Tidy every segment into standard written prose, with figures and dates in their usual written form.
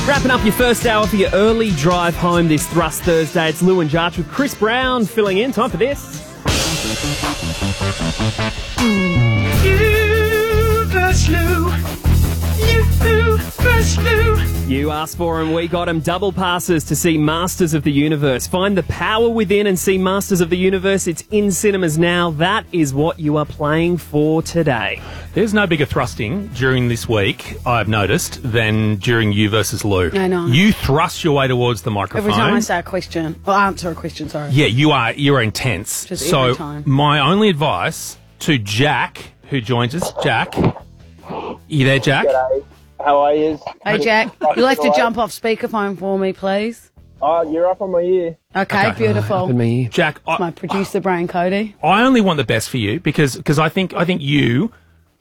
Wrapping up your first hour for your early drive home this Thrust Thursday. It's Lou and Jarch with Chris Brown filling in. Time for this. You versus Lou. You versus Lou. You asked for him, we got him. Double passes to see Masters of the Universe. Find the power within and see Masters of the Universe. It's in cinemas now. That is what you are playing for today. There's no bigger thrusting during this week, I've noticed, than during you versus Lou. I know. You thrust your way towards the microphone. Every time I say a question, or answer a question, sorry. Yeah, you're intense. Just every time. My only advice to Jack, who joins us, Jack, you there, Jack? G'day. How are you? Hey, Jack, you'll have to jump off speakerphone for me, please. Oh, you're up on my ear. Okay, beautiful. Jack, My producer brain, Cody. I only want the best for you because I think you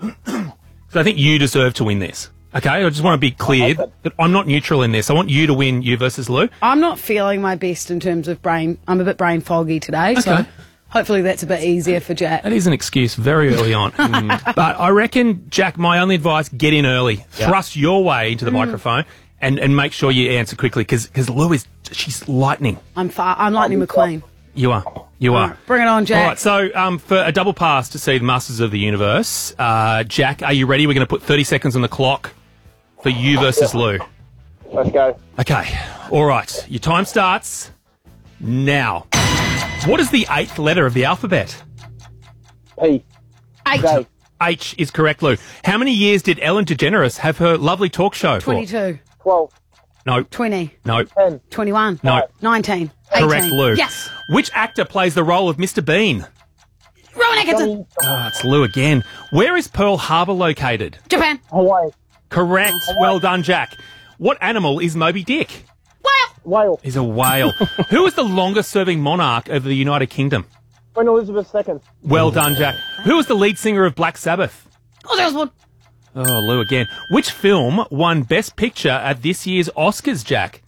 deserve to win this. Okay, I just want to be clear that I'm not neutral in this. I want you to win you versus Lou. I'm not feeling my best in terms of brain. I'm a bit brain foggy today, so hopefully that's a bit easier for Jack. That is an excuse very early on. But I reckon, Jack, my only advice, get in early. Yep. Thrust your way into the microphone and make sure you answer quickly because Lou she's lightning. I'm Lightning McQueen. You are. You are. Right, bring it on, Jack. All right, so for a double pass to see the Masters of the Universe, Jack, are you ready? We're going to put 30 seconds on the clock for you versus Lou. Let's go. Okay. All right. Your time starts now. What is the 8th letter of the alphabet? P. H. J. H is correct, Lou. How many years did Ellen DeGeneres have her lovely talk show for? 22. 12. No. 20. No. 10. 21. No. 19. 18. Correct, Lou. Yes. Which actor plays the role of Mr. Bean? Rowan Atkinson. Oh, it's Lou again. Where is Pearl Harbor located? Japan. Hawaii. Correct. Well done, Jack. What animal is Moby Dick? Whale. He's a whale. Who is the longest-serving monarch of the United Kingdom? Queen Elizabeth II. Well done, Jack. Who is the lead singer of Black Sabbath? Ozzy Osbourne. Oh, Lou again. Which film won Best Picture at this year's Oscars, Jack?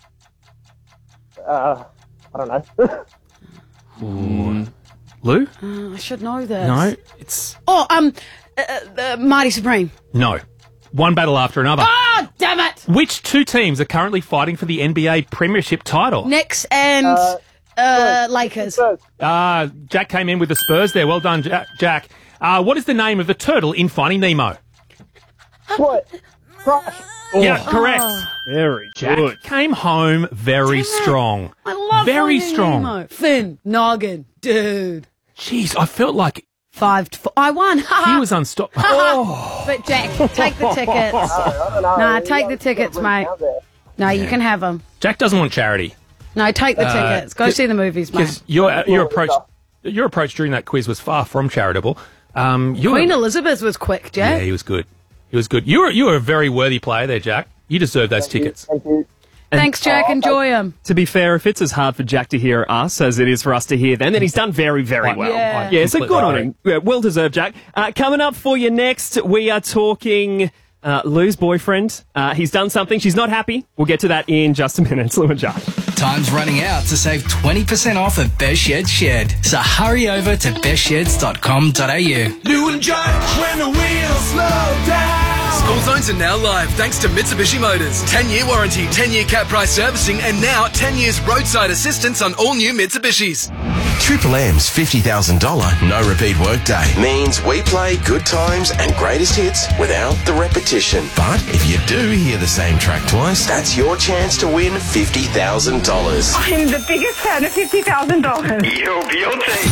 I don't know. Lou? I should know this. No, it's... Marty Supreme. No. One battle after another. Oh, damn it! Which two teams are currently fighting for the NBA Premiership title? Knicks and Lakers. Jack came in with the Spurs there. Well done, Jack. What is the name of the turtle in Finding Nemo? What? Crush. Yeah, correct. Very Jack good. came home very strong. I love Very Finding strong. Nemo. Finn, Noggin, dude. Jeez, I felt like 5-4. I won. he was unstoppable. But Jack, take the tickets. I don't know. Nah, take the tickets, mate. No, you can have them. Jack doesn't want charity. No, take the tickets. Go see the movies, mate. Because your approach during that quiz was far from charitable. Queen Elizabeth was quick, Jack. Yeah, he was good. He was good. You were a very worthy player there, Jack. You deserve those tickets. Thank you. Thanks, Jack. Enjoy them. To be fair, if it's as hard for Jack to hear us as it is for us to hear them, then he's done very, very well. Yeah. So good on him. Yeah, well deserved, Jack. Coming up for you next, we are talking Lou's boyfriend. He's done something. She's not happy. We'll get to that in just a minute. It's Lou and Jack. Time's running out to save 20% off at Best Shed Shed. So hurry over to bestsheds.com.au. Lou and Jack, when the wheels slow down. School zones are now live thanks to Mitsubishi Motors. 10-year warranty, 10-year cap price servicing, and now 10 years roadside assistance on all new Mitsubishis. Triple M's $50,000 no repeat workday means we play good times and greatest hits without the repetition. But if you do hear the same track twice, that's your chance to win $50,000. I'm the biggest fan of $50,000. You're guilty.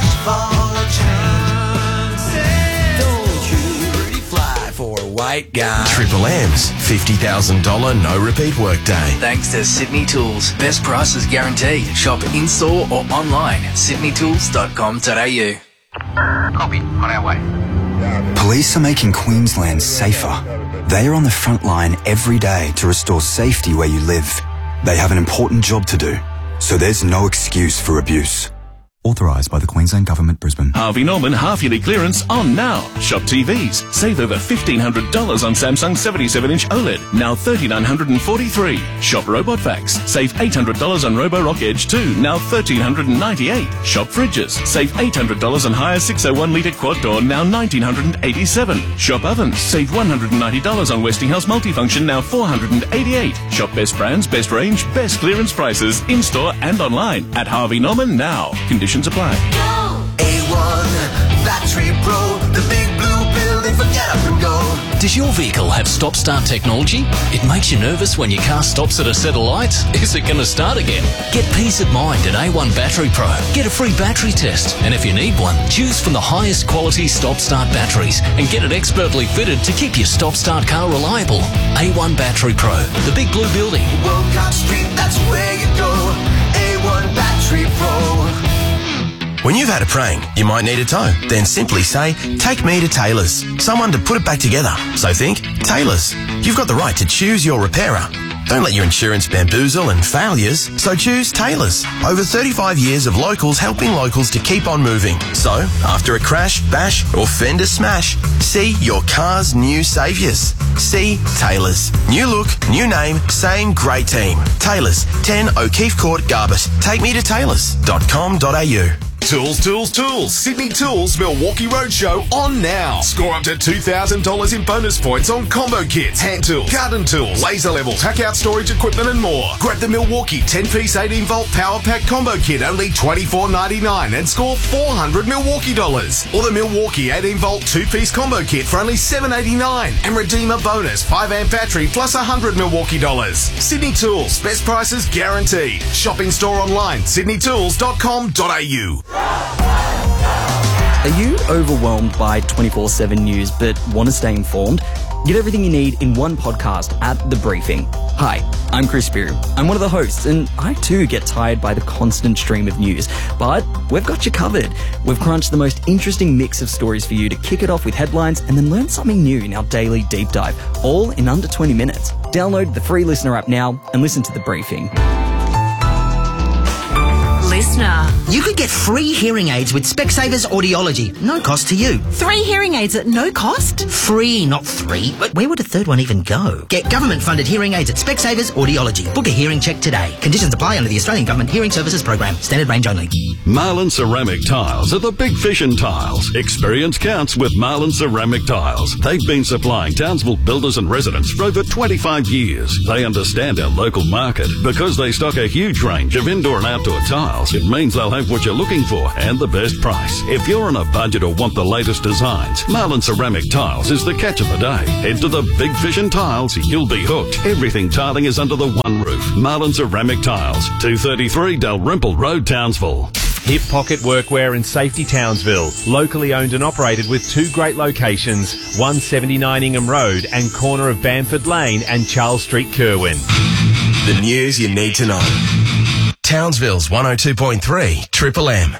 For a white guy. Triple M's $50,000 no repeat workday. Thanks to Sydney Tools. Best prices guaranteed. Shop in-store or online at sydneytools.com.au. Copy. On our way. Police are making Queensland safer. They are on the front line every day to restore safety where you live. They have an important job to do, so there's no excuse for abuse. Authorised by the Queensland Government, Brisbane. Harvey Norman half-yearly clearance on now. Shop TVs. Save over $1,500 on Samsung 77-inch OLED, now $3,943. Shop Robot Vacs. Save $800 on Roborock Edge 2, now $1,398. Shop Fridges. Save $800 on Haier 601-litre quad door, now $1,987. Shop Ovens. Save $190 on Westinghouse Multifunction, now $488. Shop Best Brands, Best Range, Best Clearance prices, in-store and online at Harvey Norman now. Conditions apply. A1 Battery Pro, the big blue building for get up and go. Does your vehicle have stop-start technology? It makes you nervous when your car stops at a set of lights. Is it going to start again? Get peace of mind at A1 Battery Pro. Get a free battery test. And if you need one, choose from the highest quality stop-start batteries and get it expertly fitted to keep your stop-start car reliable. A1 Battery Pro, the big blue building. Wilcox Street, that's where you go. A1 Battery Pro. When you've had a prank, you might need a tow. Then simply say, take me to Taylor's. Someone to put it back together. So think, Taylor's. You've got the right to choose your repairer. Don't let your insurance bamboozle and failures, so choose Taylor's. Over 35 years of locals helping locals to keep on moving. So, after a crash, bash or fender smash, see your car's new saviours. See Taylor's. New look, new name, same great team. Taylor's, 10 O'Keefe Court, Garbett. Take me to taylors.com.au. Tools, Tools, Tools. Sydney Tools Milwaukee Roadshow on now. Score up to $2,000 in bonus points on combo kits, hand tools, garden tools, laser levels, hack-out storage equipment and more. Grab the Milwaukee 10-piece 18-volt power pack combo kit, only $24.99 and score $400 Milwaukee dollars. Or the Milwaukee 18-volt 2-piece combo kit for only $7.89 and redeem a bonus 5-amp battery plus $100 Milwaukee dollars. Sydney Tools, best prices guaranteed. Shop in store online, sydneytools.com.au. Are you overwhelmed by 24/7 news but want to stay informed? Get everything you need in one podcast at The Briefing. Hi, I'm Chris Spear. I'm one of the hosts, and I too get tired by the constant stream of news. But we've got you covered. We've crunched the most interesting mix of stories for you to kick it off with headlines and then learn something new in our daily deep dive, all in under 20 minutes. Download the free Listener app now and listen to The Briefing. Listener. You could get free hearing aids with Specsavers Audiology. No cost to you. 3 hearing aids at no cost? Free, not free. But where would a third one even go? Get government-funded hearing aids at Specsavers Audiology. Book a hearing check today. Conditions apply under the Australian Government Hearing Services Program. Standard range only. Marlin Ceramic Tiles are the big fish in tiles. Experience counts with Marlin Ceramic Tiles. They've been supplying Townsville builders and residents for over 25 years. They understand our local market. Because they stock a huge range of indoor and outdoor tiles, it means they'll have what you're looking for and the best price. If you're on a budget or want the latest designs, Marlin Ceramic Tiles is the catch of the day. Head to the Big Fish in Tiles, you'll be hooked. Everything tiling is under the one roof. Marlin Ceramic Tiles, 233 Dalrymple Road, Townsville. Hip Pocket Workwear in Safety Townsville. Locally owned and operated with 2 great locations, 179 Ingham Road and corner of Bamford Lane and Charles Street, Kerwin. The news you need to know. Townsville's 102.3 Triple M.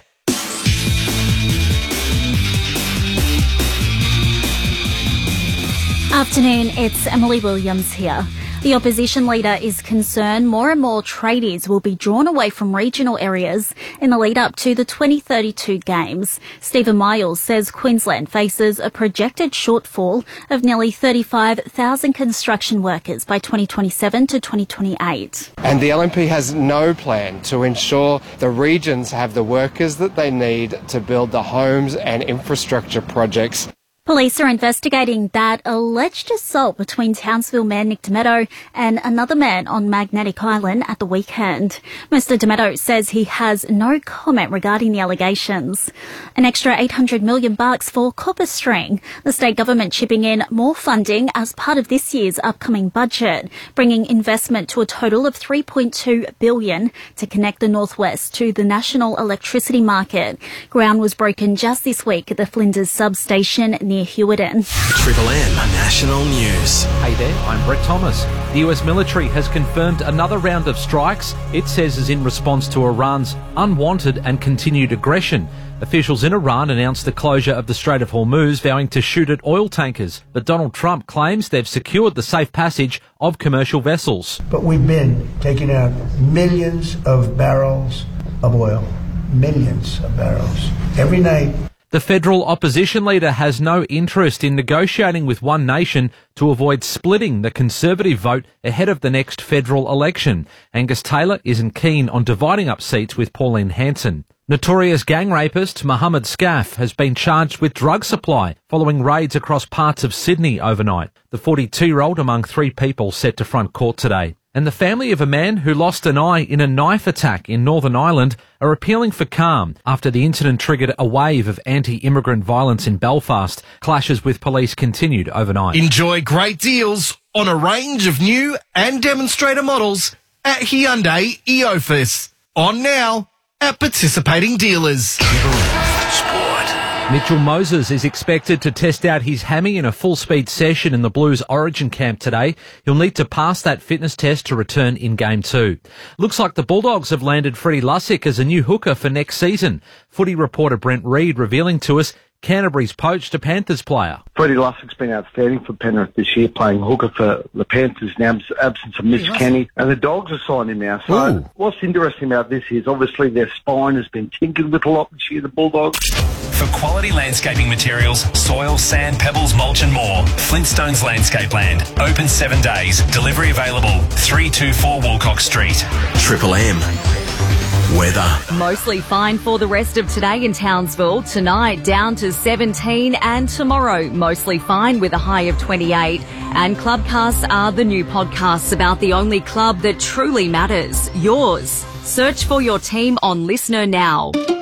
Afternoon, it's Emily Williams here. The opposition leader is concerned more and more tradies will be drawn away from regional areas in the lead up to the 2032 Games. Stephen Miles says Queensland faces a projected shortfall of nearly 35,000 construction workers by 2027 to 2028. And the LNP has no plan to ensure the regions have the workers that they need to build the homes and infrastructure projects. Police are investigating that alleged assault between Townsville Mayor Nick Demeto and another man on Magnetic Island at the weekend. Mr Demeto says he has no comment regarding the allegations. An extra $800 million for Copper String. The state government chipping in more funding as part of this year's upcoming budget, bringing investment to a total of $3.2 billion to connect the Northwest to the national electricity market. Ground was broken just this week at the Flinders substation near Hewiton. Triple M National News. Hey there, I'm Brett Thomas. The US military has confirmed another round of strikes, it says is in response to Iran's unwanted and continued aggression. Officials in Iran announced the closure of the Strait of Hormuz, vowing to shoot at oil tankers. But Donald Trump claims they've secured the safe passage of commercial vessels. But we've been taking out millions of barrels of oil. millions of barrels every night. The federal opposition leader has no interest in negotiating with One Nation to avoid splitting the Conservative vote ahead of the next federal election. Angus Taylor isn't keen on dividing up seats with Pauline Hanson. Notorious gang rapist Mohammed Scaff has been charged with drug supply following raids across parts of Sydney overnight. The 42-year-old among 3 people set to front court today. And the family of a man who lost an eye in a knife attack in Northern Ireland are appealing for calm after the incident triggered a wave of anti-immigrant violence in Belfast. Clashes with police continued overnight. Enjoy great deals on a range of new and demonstrator models at Hyundai Eofus. On now at participating dealers. Mitchell Moses is expected to test out his hammy in a full-speed session in the Blues Origin camp today. He'll need to pass that fitness test to return in Game 2. Looks like the Bulldogs have landed Freddie Lussick as a new hooker for next season. Footy reporter Brent Reid revealing to us Canterbury's poached a Panthers player. Freddie Lussick's been outstanding for Penrith this year, playing hooker for the Panthers in absence of Mitch Kenny, and the Dogs have signed him now. So what's interesting about this is obviously their spine has been tinkered with a lot this year, the Bulldogs. For quality landscaping materials, soil, sand, pebbles, mulch and more, Flintstones Landscape Land. Open 7 days. Delivery available. 324 Walcock Street. Triple M. Weather. Mostly fine for the rest of today in Townsville. Tonight down to 17 and tomorrow mostly fine with a high of 28. And Clubcasts are the new podcasts about the only club that truly matters, yours. Search for your team on Listener now.